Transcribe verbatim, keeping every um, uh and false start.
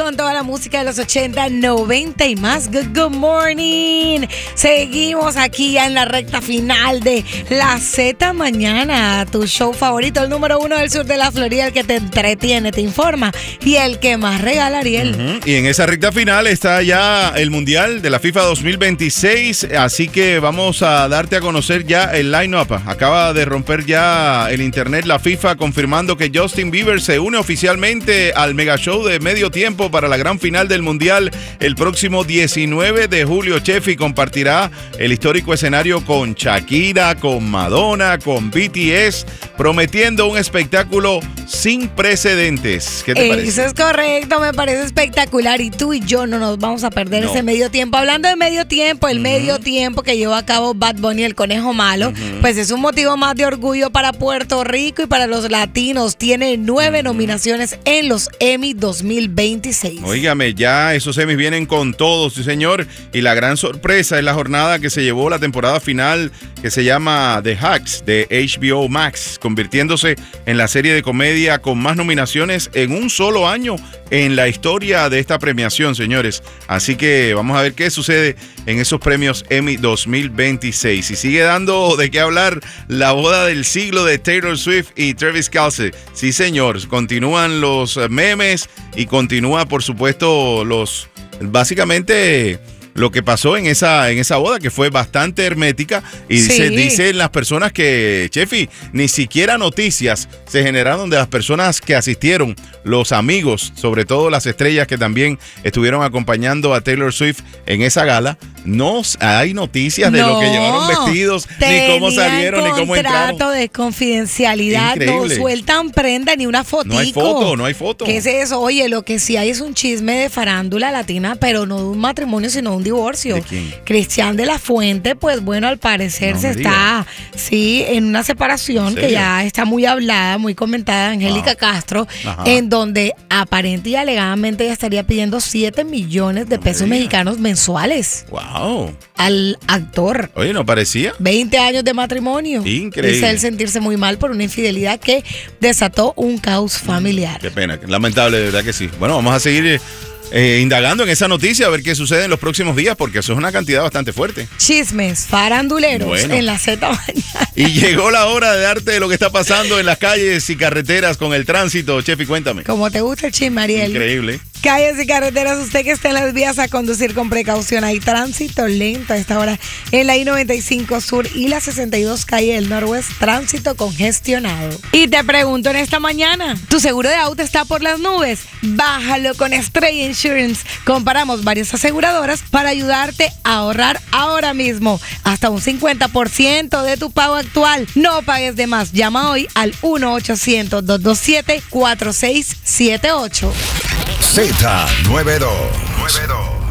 con toda la música de los ochenta, noventa y más. Good, good morning. Seguimos aquí ya en la recta final de La Z Mañana, tu show favorito, el número uno del sur de la Florida, el que te entretiene, te informa y el que más regala, Ariel. Uh-huh. Y en esa recta final está ya el Mundial de la FIFA dos mil veintiséis, así que vamos a darte a conocer ya el line-up. Acaba de romper ya el internet la FIFA confirmando que Justin Bieber se une oficialmente al mega show de medio tiempo para la gran final del Mundial el próximo diecinueve de julio. Chefi compartirá el histórico escenario con Shakira, con Madonna, con B T S, prometiendo un espectáculo sin precedentes. ¿Qué te parece? Eso es correcto, me parece espectacular y tú y yo no nos vamos a perder no. ese medio tiempo. Hablando de medio tiempo, el uh-huh. medio tiempo que llevó a cabo Bad Bunny, el conejo malo, uh-huh. pues es un motivo más de orgullo para Puerto Rico y para los latinos. Tiene nueve uh-huh. nominaciones en los Emmy dos mil veintiséis. Óigame, ya esos Emmys vienen con todo, sí señor, y la gran sorpresa es la jornada que se llevó la temporada final que se llama The Hacks de H B O Max, convirtiéndose en la serie de comedia con más nominaciones en un solo año en la historia de esta premiación, señores. Así que vamos a ver qué sucede en esos premios Emmy dos mil veintiséis. Y sigue dando de qué hablar la boda del siglo de Taylor Swift y Travis Kelce. Sí, señor, continúan los memes y continúa, por supuesto, los básicamente lo que pasó en esa, en esa boda, que fue bastante hermética. Y dice, sí. dicen las personas que, Chefi, ni siquiera noticias se generaron de las personas que asistieron, los amigos, sobre todo las estrellas que también estuvieron acompañando a Taylor Swift en esa gala. No hay noticias de no, lo que llevaron vestidos, ni cómo salieron, ni cómo entraron. Contrato de confidencialidad, Increíble. No sueltan prenda ni una fotico. No hay foto, no hay foto. ¿Qué es eso? Oye, lo que sí hay es un chisme de farándula latina, pero no de un matrimonio, sino de un divorcio. ¿De quién? Cristian de la Fuente, pues bueno, al parecer no se está, sí, en una separación que ya está muy hablada, muy comentada, Angélica ah. Castro, Ajá. en donde aparente y alegadamente ella estaría pidiendo siete millones de no pesos me mexicanos mensuales. Wow. Al actor. Oye, ¿no parecía? veinte años de matrimonio. Increíble. Dice él sentirse muy mal por una infidelidad que desató un caos familiar. Qué pena, lamentable, de verdad que sí. Bueno, vamos a seguir Eh, indagando en esa noticia a ver qué sucede en los próximos días, porque eso es una cantidad bastante fuerte. Chismes faranduleros bueno. en la Z Mañana. Y llegó la hora de darte lo que está pasando en las calles y carreteras con el tránsito. Chefi, cuéntame. ¿Cómo te gusta el chisme, Ariel? Increíble. Calles y carreteras, usted que está en las vías, a conducir con precaución. Hay tránsito lento a esta hora en la I noventa y cinco Sur y la sesenta y dos calle del Noroeste, tránsito congestionado. Y te pregunto en esta mañana, ¿tu seguro de auto está por las nubes? Bájalo con Estrella Insurance. Comparamos varias aseguradoras para ayudarte a ahorrar ahora mismo hasta un cincuenta por ciento de tu pago actual. No pagues de más. Llama hoy al uno ochocientos, dos dos siete, cuatro seis siete ocho. Z noventa y dos.